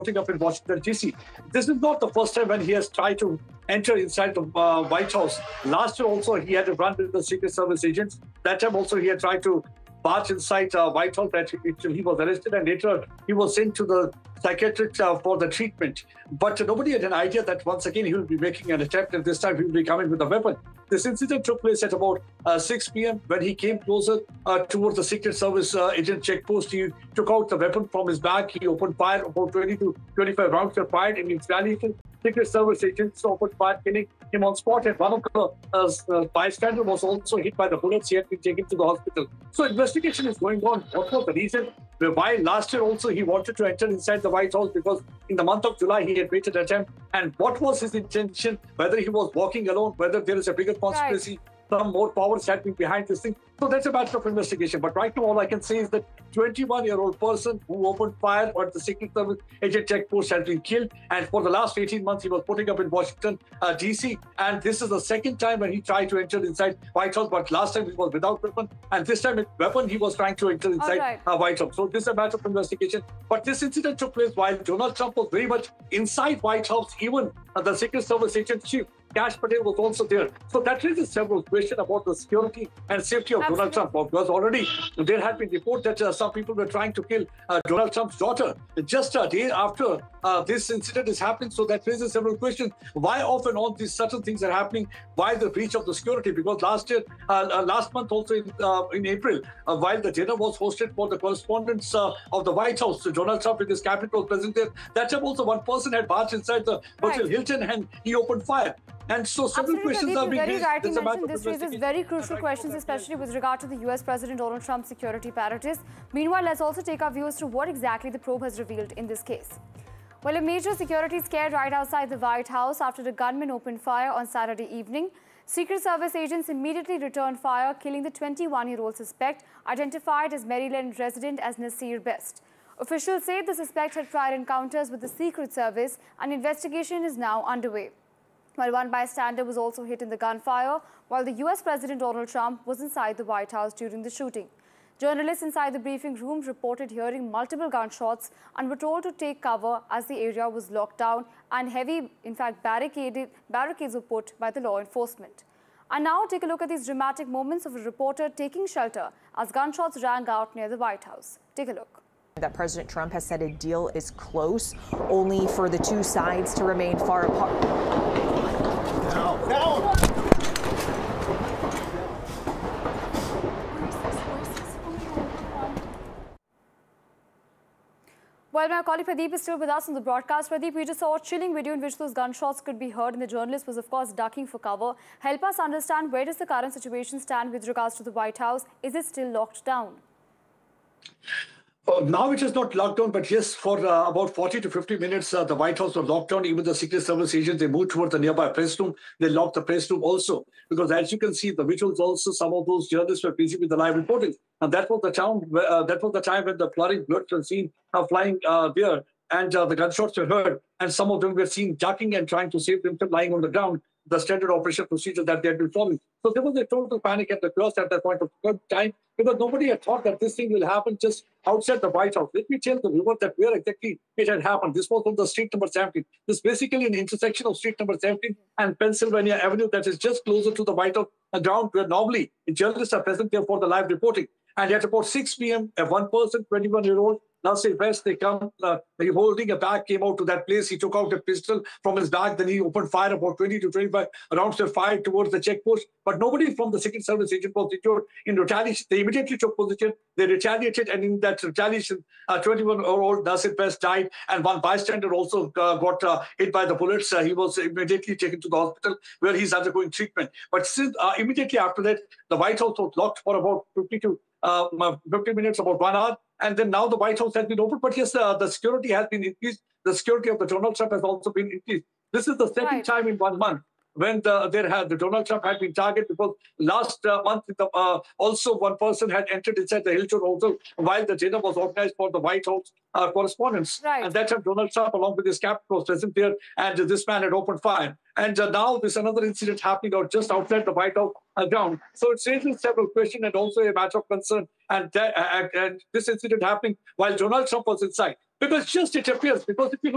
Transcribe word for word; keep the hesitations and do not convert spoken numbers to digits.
putting up in Washington, D C. This is not the first time when he has tried to enter inside the uh, White House. Last year also, he had to run with the Secret Service agents. That time also, he had tried to march inside uh, White House that he, he was arrested, and later he was sent to the psychiatrist uh, for the treatment. But uh, nobody had an idea that once again he will be making an attempt, and this time he will be coming with a weapon. This incident took place at about uh, six p m when he came closer uh, towards the Secret Service uh, agent checkpost. He took out the weapon from his bag. He opened fire. About twenty to twenty-five rounds were fired in retaliation. Secret Service agents opened fire, killing him on spot. And one of the uh, uh, bystanders was also hit by the bullets. He had been taken to the hospital. So investigation is going on. What was the reason? Why last year also he wanted to enter inside the White House because in the month of July he had made an attempt. And what was his intention? Whether he was walking alone, whether there is a bigger conspiracy, right, some more powers had been behind this thing. So that's a matter of investigation. But right now all I can say is that twenty-one-year-old person who opened fire at the Secret Service agent checkpost has been killed. And for the last eighteen months, he was putting up in Washington, uh, D C. And this is the second time when he tried to enter inside White House. But last time he was without weapon. And this time with weapon, he was trying to enter inside right. uh, White House. So this is a matter of investigation. But this incident took place while Donald Trump was very much inside White House. Even uh, the Secret Service agent chief, Kash Patel, was also there. So that raises several questions about the security and safety of Absolutely. Donald Trump. Because already there had been reports that uh, some people were trying to kill uh, Donald Trump's daughter just a day after uh, this incident is happening. So that raises several questions. Why off and on these certain things are happening? Why the breach of the security? Because last year, uh, uh, last month also in, uh, in April, uh, while the dinner was hosted for the correspondents uh, of the White House, so Donald Trump with his cabinet was present there. That time also one person had marched inside the Hotel right. Hilton and he opened fire. And so several Absolutely, questions Pradeep, are being very raised. rightly mentioned. This raises very crucial questions, especially with regard to the U S President Donald Trump's security apparatus. Meanwhile, let's also take our view as to what exactly the probe has revealed in this case. Well, a major security scare right outside the White House after a gunman opened fire on Saturday evening. Secret Service agents immediately returned fire, killing the twenty-one-year-old suspect, identified as Maryland resident as Nasir Best. Officials say the suspect had prior encounters with the Secret Service, and investigation is now underway. While one bystander was also hit in the gunfire, while the U S President Donald Trump was inside the White House during the shooting. Journalists inside the briefing room reported hearing multiple gunshots and were told to take cover as the area was locked down and heavy, in fact, barricaded, barricades were put by the law enforcement. And now take a look at these dramatic moments of a reporter taking shelter as gunshots rang out near the White House. Take a look. That President Trump has said a deal is close, only for the two sides to remain far apart. Now, now. Well, my colleague Pradeep is still with us on the broadcast. Pradeep, we just saw a chilling video in which those gunshots could be heard, and the journalist was, of course, ducking for cover. Help us understand, where does the current situation stand with regards to the White House? Is it still locked down? Uh, now it is not locked down, but yes, for uh, about forty to fifty minutes, uh, the White House was locked down. Even the Secret Service agents, they moved towards the nearby press room. They locked the press room also, because as you can see, the visuals also, some of those journalists were busy with the live reporting. And that was the time, uh, that was the time when the flooding bullets were seen uh, flying uh, there, and uh, the gunshots were heard. And some of them were seen ducking and trying to save themselves lying on the ground, the standard operation procedure that they had been following. So there was a total panic and the chaos at that point of time, because nobody had thought that this thing will happen just outside the White House. Let me tell the viewer that where exactly it had happened. This was on the street number seventeen. This is basically an intersection of street number seventeen and Pennsylvania Avenue that is just closer to the White House ground, where normally journalists are present there for the live reporting. And at about six p m, a one person, twenty-one-year-old, Nasir Best, they come, uh, holding a bag, came out to that place. He took out a pistol from his bag. Then he opened fire. About twenty to twenty-five rounds were fired towards the checkpost. But nobody from the Secret Service agent was injured. In retaliation, they immediately took position. They retaliated. And in that retaliation, uh, twenty-one-year-old Nasir Best died. And one bystander also uh, got uh, hit by the bullets. Uh, he was immediately taken to the hospital where he's undergoing treatment. But since, uh, immediately after that, the White House was locked for about fifty to Uh, fifty minutes, about one hour. And then now the White House has been opened. But yes, uh, the security has been increased. The security of the Donald Trump has also been increased. This is the second right. time in one month when the, there had, the Donald Trump had been targeted, because last uh, month the, uh, also one person had entered inside the Hilton Hotel while the dinner was organized for the White House uh, correspondents. Right. And that time Donald Trump, along with his cabinet, was present there, and uh, this man had opened fire. And uh, now there's another incident happening out just outside the White House uh, ground. So it raises several questions and also a matter of concern. And, that, uh, and this incident happening while Donald Trump was inside. Because just it appears, because if you look